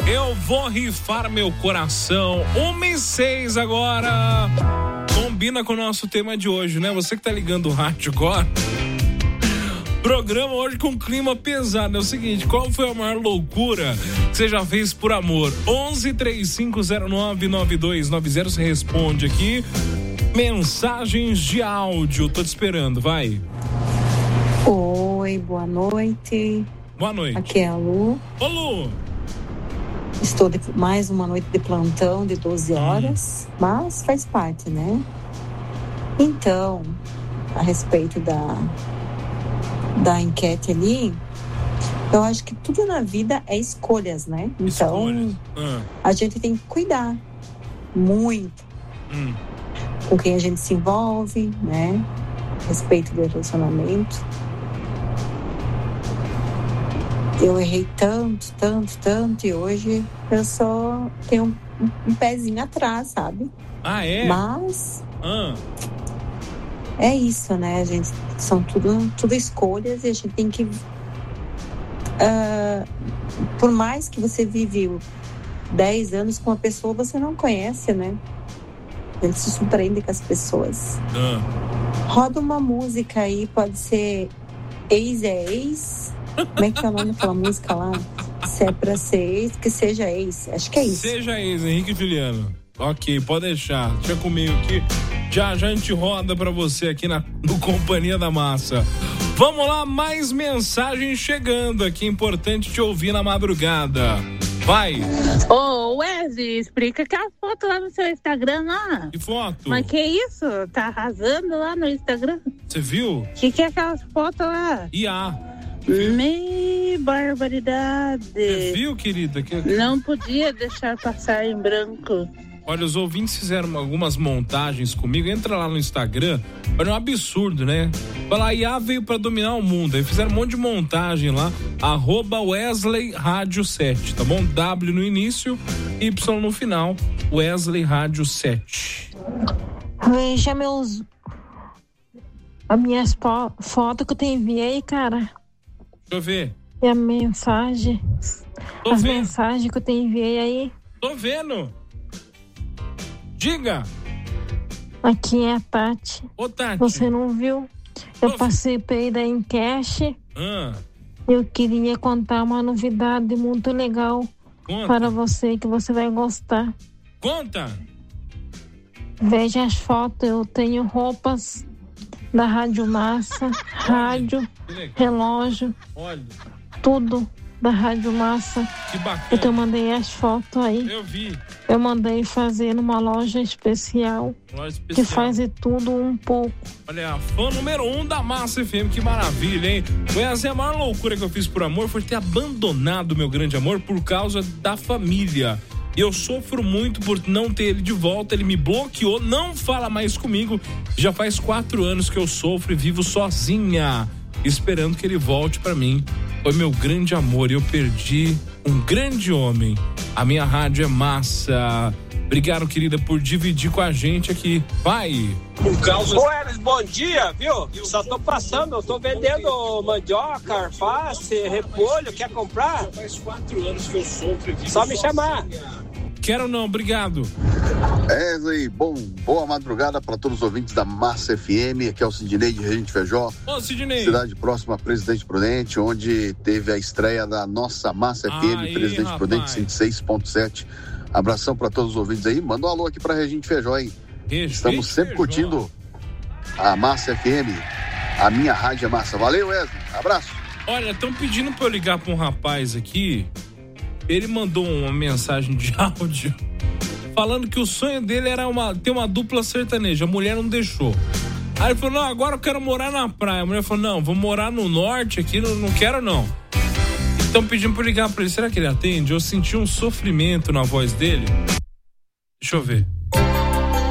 Eu vou rifar meu coração. 1h06 agora. Combina com o nosso tema de hoje, né? Você que tá ligando o rádio agora. Programa hoje com clima pesado. É o seguinte, qual foi a maior loucura que você já fez por amor? 11-3509-9290. Você responde aqui. Mensagens de áudio. Tô te esperando, vai. Oi, boa noite. Boa noite. Aqui é a Lu. Ô, Lu. Estou mais uma noite de plantão de 12 horas, mas faz parte, né? Então, a respeito da enquete ali, eu acho que tudo na vida é escolhas, né? Então, a gente tem que cuidar muito com quem a gente se envolve, né? A respeito do relacionamento. Eu errei tanto, e hoje eu só tenho um pezinho atrás, sabe? Ah, é? Mas é isso, né? A gente, são tudo escolhas e a gente tem que... por mais que você vive 10 anos com uma pessoa, você não conhece, né? A gente se surpreende com as pessoas. Roda uma música aí, pode ser Ex é Ex... Como é que é o nome daquela música lá? Se é pra ser ex, que seja ex. Acho que é isso. Seja ex, Henrique e Juliano. Ok, pode deixar. Deixa comigo aqui. Já a gente roda pra você aqui no Companhia da Massa. Vamos lá, mais mensagens chegando aqui. Importante te ouvir na madrugada. Vai. Ô, Wesley, explica aquela foto lá no seu Instagram lá. Que foto? Mas que isso? Tá arrasando lá no Instagram? Você viu? O que é aquela foto lá? Me barbaridade. Você viu, querida? Não podia deixar passar em branco. Olha, os ouvintes fizeram algumas montagens comigo. Entra lá no Instagram. Olha, é um absurdo, né? Fala, a IA veio pra dominar o mundo. Aí fizeram um monte de montagem lá. @Wesley Rádio 7, tá bom? W no início, Y no final. Wesley Rádio 7. Veja as minhas fotos que eu te enviei, cara. Deixa eu ver. E a mensagem. Mensagens que eu te enviei aí. Tô vendo. Diga. Aqui é a Tati. Ô, Tati. Você não viu? Eu participei da enquete. Eu queria contar uma novidade muito legal. Para você, que você vai gostar. Conta. Veja as fotos. Eu tenho roupas da Rádio Massa, rádio, relógio, tudo da Rádio Massa. Que bacana. Eu te mandei as fotos aí. Eu vi. Eu mandei fazer numa loja especial. Que faz de tudo um pouco. Olha, fã número 1 da Massa FM, que maravilha, hein? Essa é a maior loucura que eu fiz por amor, foi ter abandonado meu grande amor por causa da família. E eu sofro muito por não ter ele de volta. Ele me bloqueou, não fala mais comigo. Já faz 4 anos que eu sofro e vivo sozinha, esperando que ele volte pra mim. Foi meu grande amor e eu perdi um grande homem. A minha rádio é Massa. Obrigado, querida, por dividir com a gente aqui. Vai! Ô, Elis, bom dia, viu? Só tô passando, eu tô vendendo mandioca, alface, repolho, quer comprar? Faz 4 anos que eu sofro. Só me chamar. Quero não, obrigado. Wesley, boa madrugada para todos os ouvintes da Massa FM. Aqui é o Sidney de Regente Feijó. Ô, Sidney. Cidade próxima a Presidente Prudente, onde teve a estreia da nossa Massa FM, Presidente Prudente 106.7. Abração para todos os ouvintes aí. Manda um alô aqui para Regente Feijó, hein? Estamos sempre curtindo a Massa FM, a minha rádio é Massa. Valeu, Wesley. Abraço. Olha, estão pedindo para eu ligar para um rapaz aqui. Ele mandou uma mensagem de áudio falando que o sonho dele era ter uma dupla sertaneja. A mulher não deixou. Aí ele falou, não, agora eu quero morar na praia. A mulher falou, não, vou morar no norte aqui, não quero não. Estão pedindo para eu ligar para ele. Será que ele atende? Eu senti um sofrimento na voz dele. Deixa eu ver.